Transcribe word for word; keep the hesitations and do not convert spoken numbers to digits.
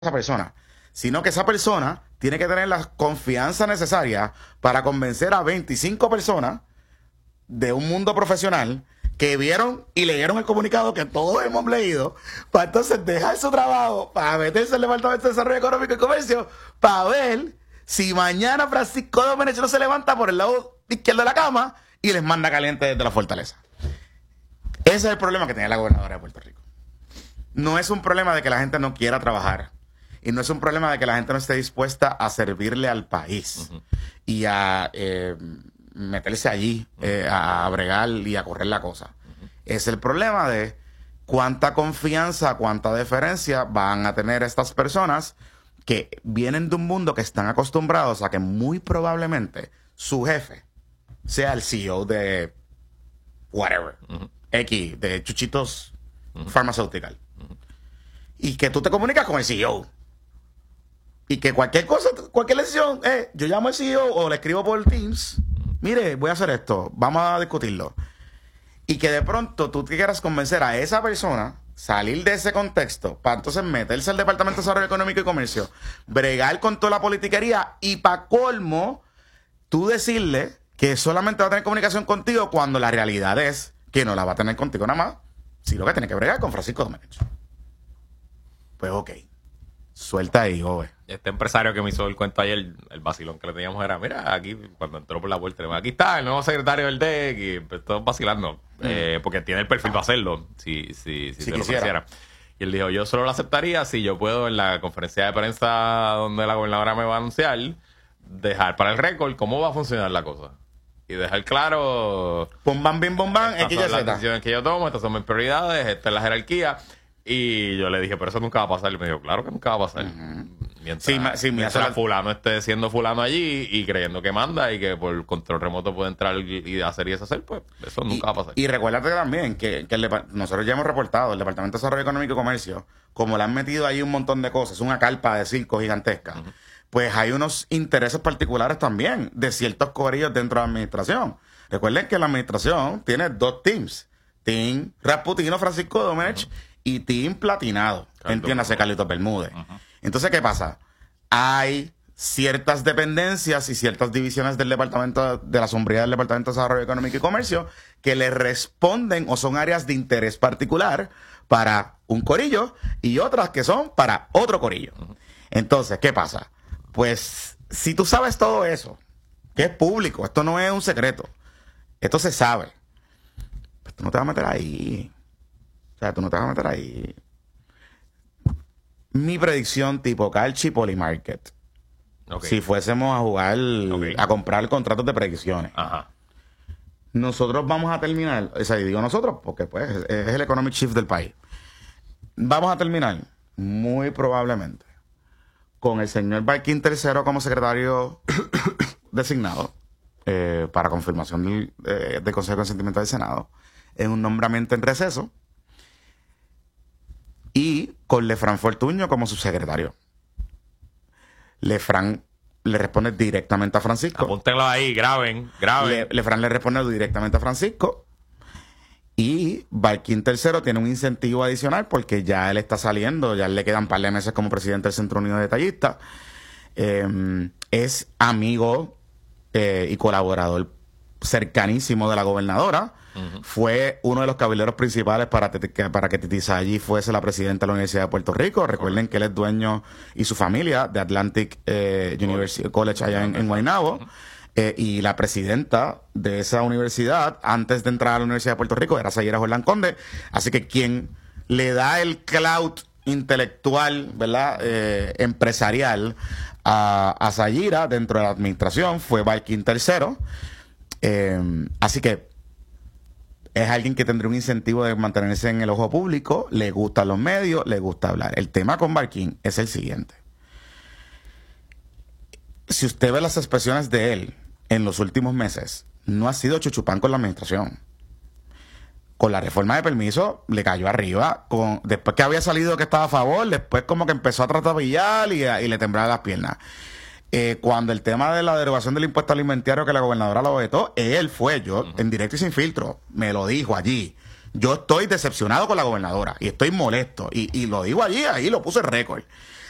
esa persona, sino que esa persona tiene que tener la confianza necesaria para convencer a veinticinco personas de un mundo profesional que vieron y leyeron el comunicado que todos hemos leído, para entonces dejar su trabajo, para meterse al Departamento de Desarrollo Económico y Comercio, para ver si mañana Francisco Domenech no se levanta por el lado izquierdo de la cama y les manda caliente desde la fortaleza. Ese es el problema que tenía la gobernadora de Puerto Rico. No es un problema de que la gente no quiera trabajar. Y no es un problema de que la gente no esté dispuesta a servirle al país. Uh-huh. Y a eh, meterse allí, eh, a, a bregar y a correr la cosa. Uh-huh. Es el problema de cuánta confianza, cuánta deferencia van a tener estas personas que vienen de un mundo que están acostumbrados a que muy probablemente su jefe sea el C E O de whatever, uh-huh. X, de Chuchitos uh-huh. Pharmaceutical. Uh-huh. Y que tú te comunicas con el C E O. Y que cualquier cosa, cualquier decisión, eh, yo llamo al C E O o le escribo por Teams, mire, voy a hacer esto, vamos a discutirlo. Y que de pronto tú quieras convencer a esa persona, salir de ese contexto, para entonces meterse al Departamento de Desarrollo Económico y Comercio, bregar con toda la politiquería y para colmo, tú decirle que solamente va a tener comunicación contigo cuando la realidad es que no la va a tener contigo nada más, sino que tiene que bregar con Francisco Domenech. Pues ok. Suelta ahí, joven. Este empresario que me hizo el cuento ayer, el vacilón que le teníamos era, mira, aquí, cuando entró por la puerta, le digo, aquí está el nuevo secretario del D E C, y pues, todos vacilando, mm. eh, porque tiene el perfil para hacerlo, si, si, si, si se lo quisiera. Y él dijo, yo solo lo aceptaría si yo puedo en la conferencia de prensa donde la gobernadora me va a anunciar, dejar para el récord cómo va a funcionar la cosa. Y dejar claro... Pum, bam, bim, bum, bam, estas son las decisiones que yo tomo, estas son mis prioridades, esta es la jerarquía. Y yo le dije, pero eso nunca va a pasar. Y me dijo, claro que nunca va a pasar. Uh-huh. Mientras, sí, sí, mientras la... fulano esté siendo fulano allí y creyendo que manda y que por control remoto puede entrar y hacer y deshacer, pues eso nunca y, va a pasar. Y recuérdate también que, que el nosotros ya hemos reportado, el Departamento de Desarrollo Económico y Comercio, como le han metido ahí un montón de cosas, una carpa de circo gigantesca, uh-huh. pues hay unos intereses particulares también de ciertos corillos dentro de la administración. Recuerden que la administración tiene dos teams. Team Rasputino, Francisco Domenech, uh-huh. y Team Platinado, entiéndase, Carlitos Bermúdez. Uh-huh. Entonces, ¿qué pasa? Hay ciertas dependencias y ciertas divisiones del departamento, de la sombría del Departamento de Desarrollo Económico y Comercio, que le responden o son áreas de interés particular para un corillo y otras que son para otro corillo. Uh-huh. Entonces, ¿qué pasa? Pues, si tú sabes todo eso, que es público, esto no es un secreto, esto se sabe, pues tú no te vas a meter ahí. O sea, tú no te vas a meter ahí. Mi predicción tipo Calchi Polymarket. Okay. Si fuésemos a jugar, okay. a comprar contratos de predicciones. Ajá. Nosotros vamos a terminar, o sea, y digo nosotros porque pues es el economic shift del país. Vamos a terminar, muy probablemente, con el señor Barkin tercero como secretario designado eh, para confirmación del, eh, del Consejo de Consentimiento del Senado, en un nombramiento en receso, y con Lefranc Fortuño como subsecretario. Lefranc le responde directamente a Francisco. Apúntenlo ahí, graben, graben. Le, Lefranc le responde directamente a Francisco. Y Barkin tercero tiene un incentivo adicional porque ya él está saliendo, ya le quedan un par de meses como presidente del Centro Unido de Detallistas. Eh, es amigo eh, y colaborador cercanísimo de la gobernadora. Uh-huh. Fue uno de los cabilderos principales para, para que Titi Sayi fuese la presidenta de la Universidad de Puerto Rico. Recuerden uh-huh. que él es dueño y su familia de Atlantic eh, University College allá en, en Guaynabo. Uh-huh. eh, y la presidenta de esa universidad, antes de entrar a la Universidad de Puerto Rico, era Sayira Jordán Conde. Así que quien le da el clout intelectual, ¿verdad? Eh, empresarial a, a Sayira dentro de la administración fue Barkin tercero. Eh, así que es alguien que tendría un incentivo de mantenerse en el ojo público, le gustan los medios, le gusta hablar. El tema con Barkin es el siguiente. Si usted ve las expresiones de él en los últimos meses, no ha sido chuchupán con la administración. Con la reforma de permiso le cayó arriba, con, después que había salido que estaba a favor, después como que empezó a tratabillar y, y le temblaban las piernas. Eh, cuando el tema de la derogación del impuesto alimentario que la gobernadora lo vetó, él fue, yo, uh-huh. en directo y sin filtro, me lo dijo allí. Yo estoy decepcionado con la gobernadora y estoy molesto. Y, y lo digo allí, ahí lo puse en récord.